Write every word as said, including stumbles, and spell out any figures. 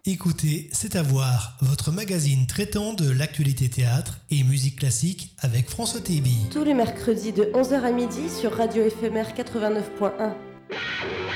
Écoutez, c'est à voir, votre magazine traitant de l'actualité théâtre et musique classique avec François Théby. Tous les mercredis de onze heures à midi sur Radio Éphémère quatre-vingt-neuf point un.